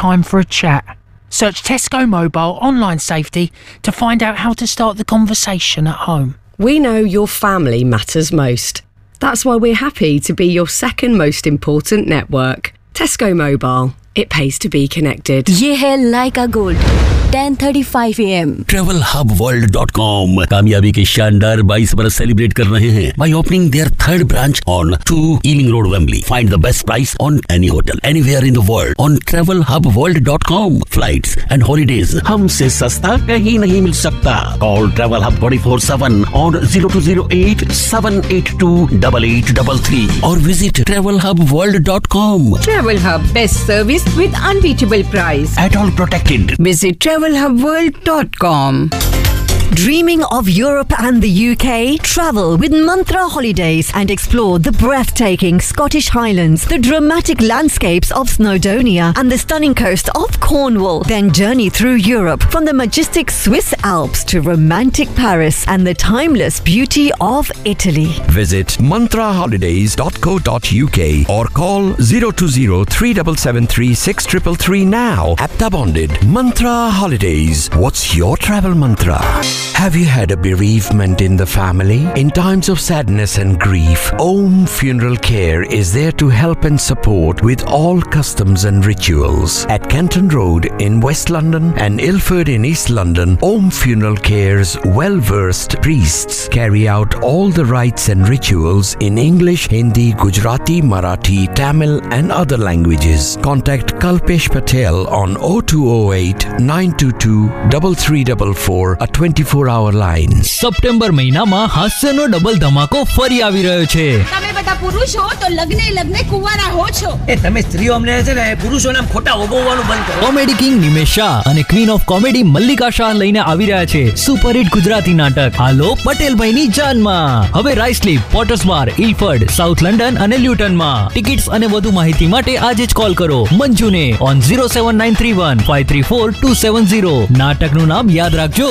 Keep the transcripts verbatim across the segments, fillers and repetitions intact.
time for a chat. Search Tesco Mobile online safety to find out how to start the conversation at home. We know your family matters most. That's why we're happy to be your second most important network. Tesco Mobile. It pays to be connected. ये है Leica Gold ten thirty-five A M travel hub world dot com कामयाबी के शानदार बाईस बरस celebrate कर रहे हैं by opening their third branch on two Ealing Road, Wembley. Find the best price on any hotel anywhere in the world on travel hub world dot com. Flights and holidays हमसे सस्ता कहीं नहीं मिल सकता. Call Travel Hub twenty-four seven on zero two zero eight seven eight two eight eight three three or visit travel hub world dot com. Travel Hub, best service with unbeatable price. At all protected. Visit travel hub world dot com. Dreaming of Europe and the U K? Travel with Mantra Holidays and explore the breathtaking Scottish Highlands, the dramatic landscapes of Snowdonia and the stunning coast of Cornwall. Then journey through Europe from the majestic Swiss Alps to romantic Paris and the timeless beauty of Italy. Visit mantra holidays dot co dot U K or call zero two zero three seven seven three six three three three now. Apta bonded. Mantra Holidays. What's your travel mantra? Have you had a bereavement in the family? In times of sadness and grief, Om Funeral Care is there to help and support with all customs and rituals. At Canton Road in West London and Ilford in East London, Om Funeral Care's well-versed priests carry out all the rites and rituals in English, Hindi, Gujarati, Marathi, Tamil and other languages. Contact Kalpesh Patel on zero two zero eight nine two two three three four four, a twenty-four hour line. September મહિનામાં હાસ્યનો double ધમાકો ફરી આવી રહ્યો છે. તમે બધા પુરુષ હો તો લગ્ને લગ્ને કુંવારા હો છો. એ તમે સ્ત્રીઓ અમને છે ને પુરુષોને ખોટા ઓગવવાનું બંધ કરો. કોમેડી કિંગ નિમેશ શાહ અને queen of comedy Mallika Shah લઈને આવી રહ્યા છે સુપરહિટ ગુજરાતી નાટક હાલો પટેલભાઈની જાનમાં. હવે રાઇસલીપ, પોટર્સબાર, ઇલફર્ડ, સાઉથ લંડન અને લ્યુટનમાં. ટિકિટ્સ અને વધુ માહિતી માટે આજે જ કોલ કરો મંજુને on zero seven nine three one five three four two seven zero. નાટકનું નામ યાદ રાખજો.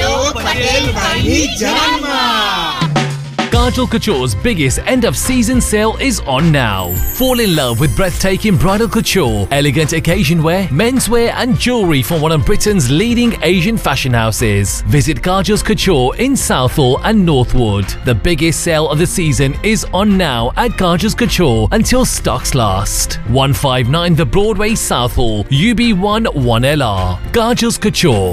Kajal Couture's biggest end-of-season sale is on now. Fall in love with breathtaking bridal couture, elegant occasion wear, menswear and jewellery from one of Britain's leading Asian fashion houses. Visit Kajal's Couture in Southall and Northwood. The biggest sale of the season is on now at Kajal's Couture until stocks last. one fifty-nine The Broadway, Southall, U B one one L R. Kajal's Couture.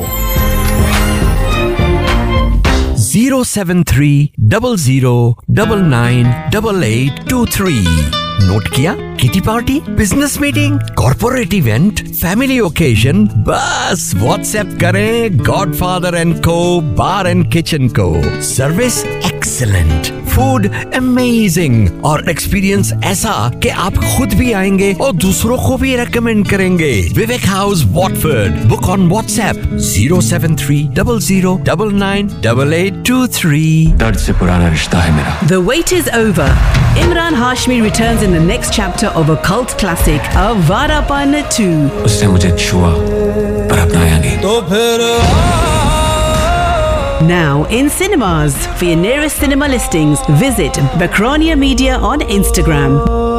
zero seven three zero zero nine nine eight eight two three. Note किया? Kitty party, business meeting, corporate event, family occasion, बस WhatsApp करें godfather and को बार and kitchen को. Service excellent, food amazing और experience ऐसा कि आप खुद भी आएंगे और दूसरों को भी रेकमेंड करेंगे. विवेक house, Watford. Book on WhatsApp zero seven three zero zero nine nine eight eight two three. दर्द से पुराना रिश्ता है मेरा. The wait is over. Imran Hashmi returns in the next chapter of a cult classic, Avarapan two. उसने मुझे छुआ पर अपनाया नहीं. तो फिर now in cinemas. For your nearest cinema listings, visit Bakronia Media on Instagram.